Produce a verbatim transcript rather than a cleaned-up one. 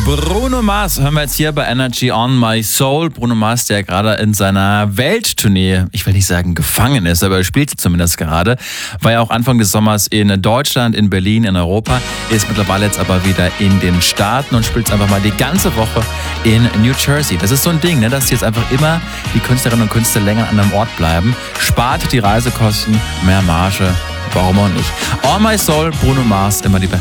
Bruno Mars hören wir jetzt hier bei Energy on My Soul. Bruno Mars, der gerade in seiner Welttournee, ich will nicht sagen gefangen ist, aber er spielt zumindest gerade, war ja auch Anfang des Sommers in Deutschland, in Berlin, in Europa, ist mittlerweile jetzt aber wieder in den Staaten und spielt einfach mal die ganze Woche in New Jersey. Das ist so ein Ding, ne, dass jetzt einfach immer die Künstlerinnen und Künstler länger an einem Ort bleiben, spart die Reisekosten, mehr Marge, warum auch nicht. On My Soul, Bruno Mars, immer die beste